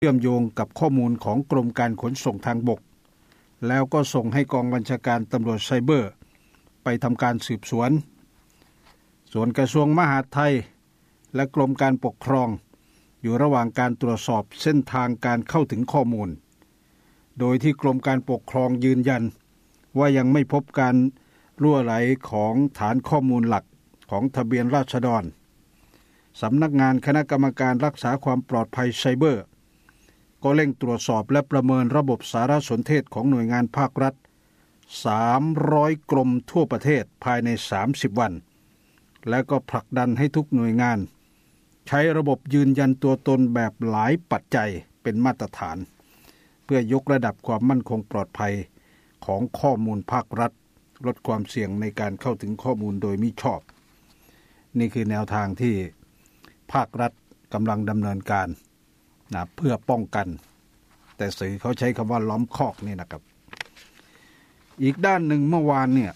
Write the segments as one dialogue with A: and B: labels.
A: เชื่อมโยงกับข้อมูลของกรมการขนส่งทางบกแล้วก็ส่งให้กองบัญชาการตำรวจไซเบอร์ไปทำการสืบสวนส่วนกระทรวงมหาดไทยและกรมการปกครองอยู่ระหว่างการตรวจสอบเส้นทางการเข้าถึงข้อมูลโดยที่กรมการปกครองยืนยันว่ายังไม่พบการรั่วไหลของฐานข้อมูลหลักของทะเบียนราษฎรสำนักงานคณะกรรมการรักษาความปลอดภัยไซเบอร์ก็เร่งตรวจสอบและประเมินระบบสารสนเทศของหน่วยงานภาครัฐ300กรมทั่วประเทศภายใน30วันและก็ผลักดันให้ทุกหน่วยงานใช้ระบบยืนยันตัวตนแบบหลายปัจจัยเป็นมาตรฐานเพื่อยกระดับความมั่นคงปลอดภัยของข้อมูลภาครัฐลดความเสี่ยงในการเข้าถึงข้อมูลโดยมิชอบนี่คือแนวทางที่ภาครัฐกำลังดำเนินการนะเพื่อป้องกันแต่สื่อเขาใช้คำว่าล้อมคอกนี่นะครับอีกด้านหนึ่งเมื่อวานเนี่ย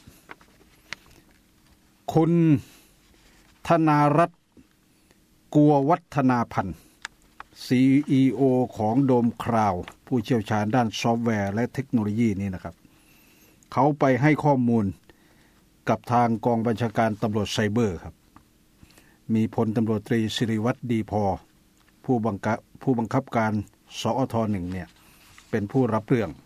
A: คุณธนารัตน์กัววัฒนาพันธ์ CEO ของโดมคราวผู้เชี่ยวชาญด้านซอฟต์แวร์และเทคโนโลยีนี่นะครับเขาไปให้ข้อมูลกับทางกองบัญชาการตำรวจไซเบอร์ครับมีพลตำรวจตรีศิริวัฒน์ดีพอผู้บังคับการสอท.1เนี่ยเป็นผู้รับเรื่อง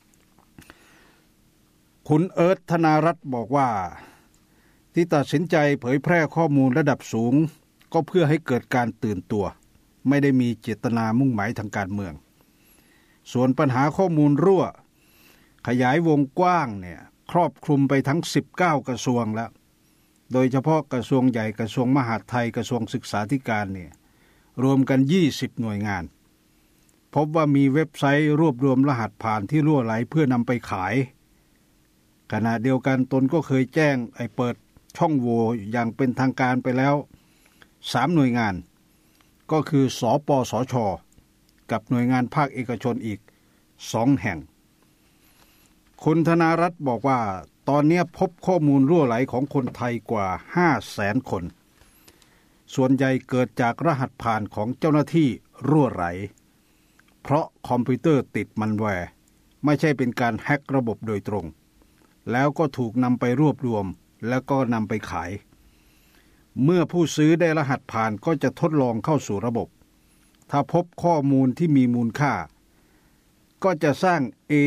A: คุณเอิร์ธธนารัตน์บอกว่าที่ตัดสินใจเผยแพร่ข้อมูลระดับสูงก็เพื่อให้เกิดการตื่นตัวไม่ได้มีเจตนามุ่งหมายทางการเมืองส่วนปัญหาข้อมูลรั่วขยายวงกว้างเนี่ยครอบคลุมไปทั้ง19กระทรวงแล้วโดยเฉพาะกระทรวงใหญ่กระทรวงมหาดไทยกระทรวงศึกษาธิการเนี่ยรวมกัน20หน่วยงานพบว่ามีเว็บไซต์รวบรวมรหัสผ่านที่รั่วไหลเพื่อนำไปขายขณะเดียวกันตนก็เคยแจ้งเปิดช่องโหว่อย่างเป็นทางการไปแล้ว3หน่วยงานก็คือสปสช.กับหน่วยงานภาคเอกชนอีก2แห่งคุณธนารัตน์บอกว่าตอนนี้พบข้อมูลรั่วไหลของคนไทยกว่า 500,000 คนส่วนใหญ่เกิดจากรหัสผ่านของเจ้าหน้าที่รั่วไหลเพราะคอมพิวเตอร์ติดมันแวร์ไม่ใช่เป็นการแฮ็กระบบโดยตรงแล้วก็ถูกนำไปรวบรวมแล้วก็นำไปขายเมื่อผู้ซื้อได้รหัสผ่านก็จะทดลองเข้าสู่ระบบถ้าพบข้อมูลที่มีมูลค่าก็จะสร้าง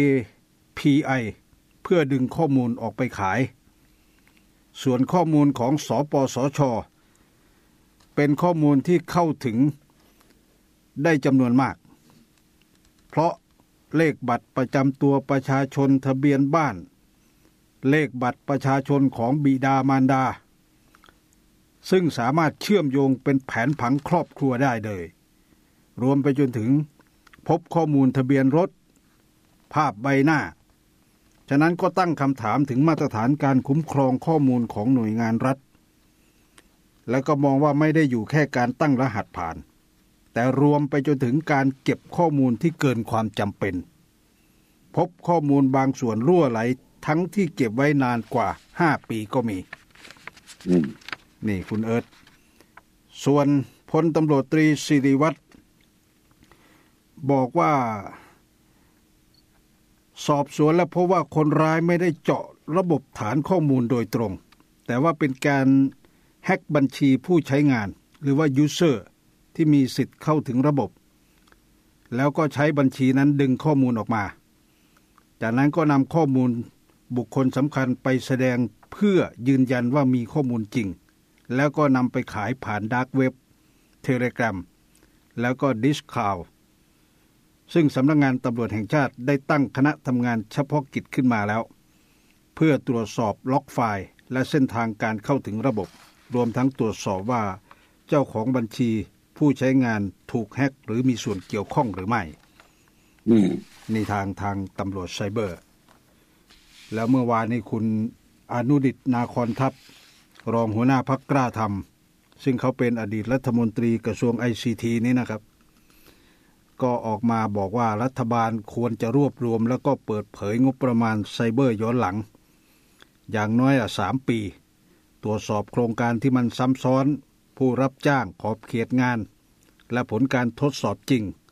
A: API เพื่อดึงข้อมูลออกไปขายส่วนข้อมูลของสปสช.เป็นข้อมูลที่เข้าถึงได้จำนวนมากเพราะเลขบัตรประจำตัวประชาชนทะเบียนบ้านเลขบัตรประชาชนของบิดามารดาซึ่งสามารถเชื่อมโยงเป็นแผนผังครอบครัวได้เลยรวมไปจนถึงพบข้อมูลทะเบียนรถภาพใบหน้าฉะนั้นก็ตั้งคำถามถึงมาตรฐานการคุ้มครองข้อมูลของหน่วยงานรัฐและก็มองว่าไม่ได้อยู่แค่การตั้งรหัสผ่านแต่รวมไปจนถึงการเก็บข้อมูลที่เกินความจำเป็นพบข้อมูลบางส่วนรั่วไหลทั้งที่เก็บไว้นานกว่า5 ปีก็มีนี่คุณเอิร์ธส่วนพลตำรวจตรีศิริวัฒน์บอกว่าสอบสวนแล้วพบว่าคนร้ายไม่ได้เจาะระบบฐานข้อมูลโดยตรงแต่ว่าเป็นการแฮ็กบัญชีผู้ใช้งานหรือว่ายูเซอร์ที่มีสิทธิ์เข้าถึงระบบแล้วก็ใช้บัญชีนั้นดึงข้อมูลออกมาจากนั้นก็นำข้อมูลบุคคลสำคัญไปแสดงเพื่อยืนยันว่ามีข้อมูลจริงแล้วก็นำไปขายผ่านดาร์กเว็บเทเลแกรมแล้วก็ดิสคาวซึ่งสำนักงานตำรวจแห่งชาติได้ตั้งคณะทำงานเฉพาะกิจขึ้นมาแล้วเพื่อตรวจสอบล็อกไฟล์และเส้นทางการเข้าถึงระบบรวมทั้งตรวจสอบว่าเจ้าของบัญชีผู้ใช้งานถูกแฮ็กหรือมีส่วนเกี่ยวข้องหรือไม่ในทางตำรวจไซเบอร์แล้วเมื่อวานนี้คุณอนุดิษฐ์นาคอนทัพรองหัวหน้าพรรคกล้าธรรมซึ่งเขาเป็นอดีตรัฐมนตรีกระทรวง ICT นี่นะครับก็ออกมาบอกว่ารัฐบาลควรจะรวบรวมแล้วก็เปิดเผยงบประมาณไซเบอร์ย้อนหลังอย่างน้อย3 ปีตรวจสอบโครงการที่มันซ้ำซ้อนผู้รับจ้างขอบเขตงานและผลการทดสอบจริง